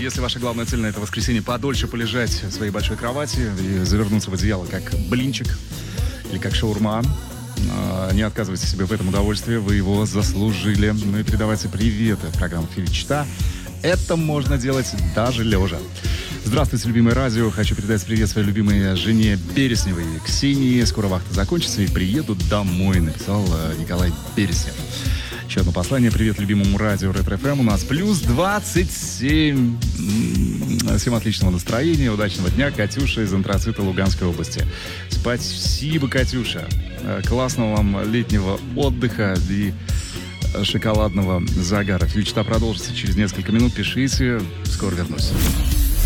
Если ваша главная цель на это воскресенье подольше полежать в своей большой кровати и завернуться в одеяло как блинчик или как шаурма, не отказывайте себе в этом удовольствии, вы его заслужили. Ну и передавайте приветы в программу «Филичта». Это можно делать даже лежа. Здравствуйте, любимое радио. Хочу передать привет своей любимой жене Бересневой Ксении. Скоро вахта закончится и приеду домой, написал Николай Береснев. Еще одно послание. Привет любимому радио Ретро-ФМ. У нас плюс 27. Всем отличного настроения, удачного дня. Катюша из Антрацита Луганской области. Спасибо, Катюша. Классного вам летнего отдыха и шоколадного загара. Филичта продолжится через несколько минут. Пишите. Скоро вернусь.